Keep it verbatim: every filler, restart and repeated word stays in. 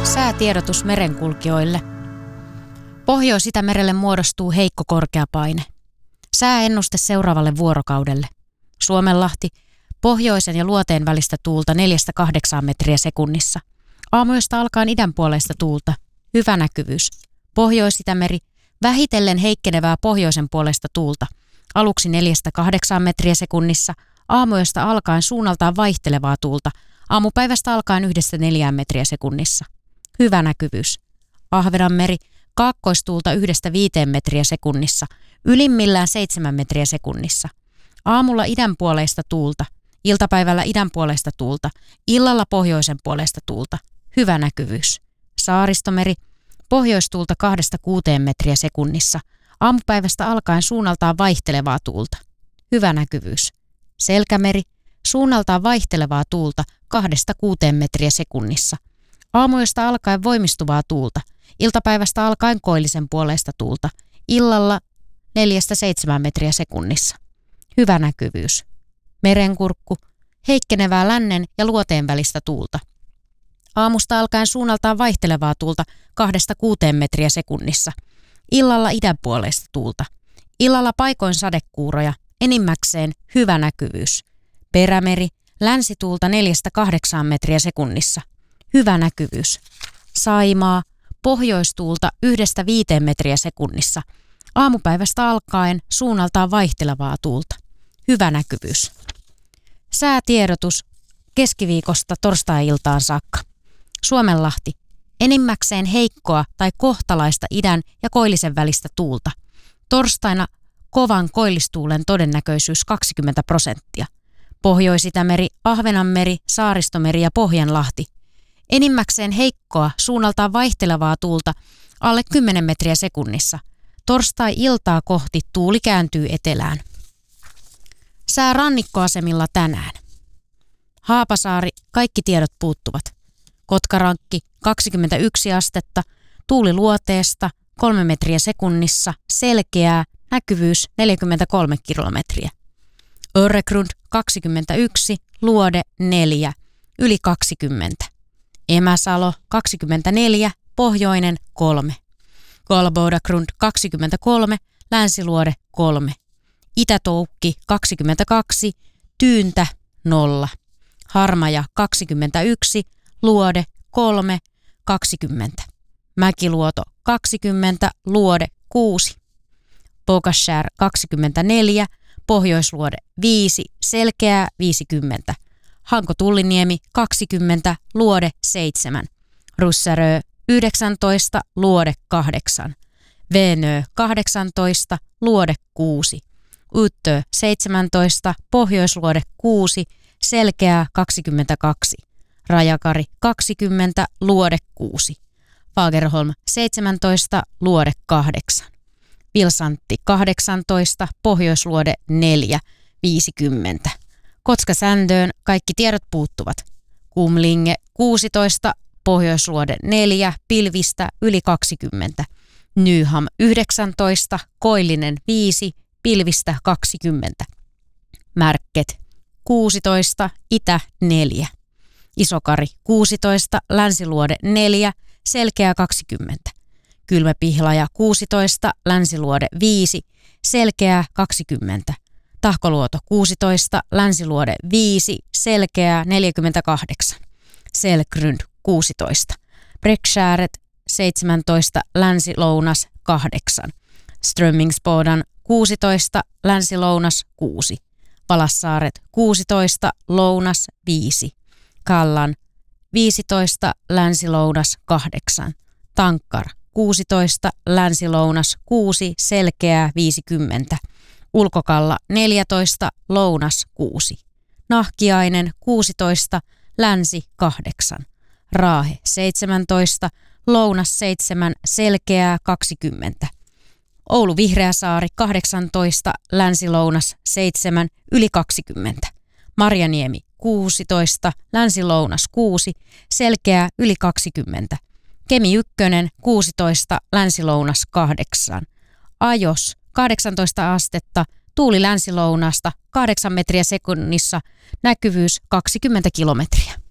Säätiedotus merenkulkijoille. Pohjois-Itämerelle muodostuu heikko korkeapaine. Sääennuste seuraavalle vuorokaudelle. Suomenlahti, pohjoisen ja luoteen välistä tuulta neljästä kahdeksaan metriä sekunnissa. Aamuyöstä alkaen idänpuoleista tuulta. Hyvä näkyvyys. Pohjois-Itämeri, vähitellen heikkenevää pohjoisen puolesta tuulta. Aluksi neljästä kahdeksaan metriä sekunnissa. Aamuyöstä alkaen suunnaltaan vaihtelevaa tuulta. Aamupäivästä alkaen yhdestä neljään metriä sekunnissa. Hyvä näkyvyys. Ahvenanmeri, kaakkoistuulta yhdestä viiteen metriä sekunnissa. Ylimmillään seitsemän metriä sekunnissa. Aamulla idänpuoleista tuulta. Iltapäivällä idänpuoleista tuulta. Illalla pohjoisen puolesta tuulta. Hyvä näkyvyys. Saaristomeri, pohjoistuulta kahdesta kuuteen metriä sekunnissa. Aamupäivästä alkaen suunnaltaan vaihtelevaa tuulta. Hyvä näkyvyys. Selkämeri, suunnaltaan vaihtelevaa tuulta kahdesta kuuteen metriä sekunnissa. Aamuyöstä alkaen voimistuvaa tuulta. Iltapäivästä alkaen koillisen puoleista tuulta. Illalla neljästä seitsemään metriä sekunnissa. Hyvä näkyvyys. Merenkurkku, heikkenevää lännen ja luoteen välistä tuulta. Aamusta alkaen suunnaltaan vaihtelevaa tuulta kahdesta kuuteen metriä sekunnissa. Illalla idänpuoleista tuulta. Illalla paikoin sadekuuroja, enimmäkseen hyvä näkyvyys. Perämeri, länsituulta neljästä kahdeksaan metriä sekunnissa. Hyvä näkyvyys. Saimaa, pohjoistuulta yhdestä viiteen metriä sekunnissa. Aamupäivästä alkaen suunnaltaan vaihtelevaa tuulta. Hyvä näkyvyys. Säätiedotus keskiviikosta torstai-iltaan saakka. Suomenlahti, enimmäkseen heikkoa tai kohtalaista idän ja koillisen välistä tuulta. Torstaina kovan koillistuulen todennäköisyys kaksikymmentä prosenttia. Pohjois-Itämeri, Ahvenanmeri, Saaristomeri ja Pohjanlahti. Enimmäkseen heikkoa, suunnaltaan vaihtelevaa tuulta alle kymmenen metriä sekunnissa. Torstai-iltaa kohti tuuli kääntyy etelään. Sää rannikkoasemilla tänään. Haapasaari, kaikki tiedot puuttuvat. Kotkarankki, kaksikymmentäyksi astetta, tuuli luoteesta, kolme metriä sekunnissa, selkeää, näkyvyys neljäkymmentäkolme kilometriä. Öregrund, kaksikymmentäyksi, luode neljä, yli kaksikymmentä. Emäsalo, kaksikymmentäneljä, pohjoinen kolme. Kolbodagrund, kaksikymmentäkolme, länsiluode kolme. Itätoukki, kaksikymmentäkaksi, tyyntä nolla. Harmaja, kaksikymmentäyksi, luode kolme, kaksikymmentä. Mäkiluoto, kaksikymmentä, luode kuusi. Pogashär, kaksikymmentäneljä, pohjoisluode viisi, selkeää viisikymmentä. Hanko-Tulliniemi, kaksikymmentä, luode seitsemän. Russärö, yhdeksäntoista, luode kahdeksan. Venö, kahdeksantoista, luode kuusi. Uttö, seitsemäntoista, pohjoisluode kuusi, selkeää kaksikymmentäkaksi. Rajakari, kaksikymmentä, luode kuusi. Fagerholm, seitsemäntoista, luode kahdeksan. Vilsantti, kahdeksantoista, pohjoisluode neljä, viisikymmentä. Kotka-Sändöön kaikki tiedot puuttuvat. Kumlinge, kuusitoista, pohjoisluode neljä, pilvistä yli kaksikymmentä. Nyham, yhdeksäntoista, koillinen viisi, pilvistä kaksikymmentä. Märket, kuusitoista, itä neljä. Isokari, kuusitoista, länsiluode neljä, selkeä kaksikymmentä. Kylmäpihlaja, kuusitoista, länsiluode viisi, selkeää kaksikymmentä. Tahkoluoto, kuusitoista, länsiluode viisi, selkeää neljäkymmentäkahdeksan. Selgrund, kuusitoista. Brekskäret, seitsemäntoista, länsi-lounas kahdeksan. Strömmingsbodan, kuusitoista, länsi-lounas kuusi. Valassaaret, kuusitoista, lounas viisi. Kallan, viisitoista, länsi-lounas kahdeksan. Tankkar, kuusitoista, länsi-lounas kuusi, selkeää viisikymmentä. Ulkokalla, neljätoista, lounas kuusi. Nahkiainen, kuusitoista, länsi kahdeksan. Raahe, seitsemäntoista, lounas seitsemän, selkeää kaksikymmentä. Oulu Vihreäsaari, kahdeksantoista, länsi-lounas seitsemän, yli kaksikymmentä. Marjaniemi, kuusitoista, länsi-lounas kuusi, selkeää yli kaksikymmentä. Kemi ykkönen, kuusitoista, länsi-lounas kahdeksan. Ajos, kahdeksantoista astetta, tuuli länsi-lounasta, kahdeksan metriä sekunnissa, näkyvyys kaksikymmentä kilometriä.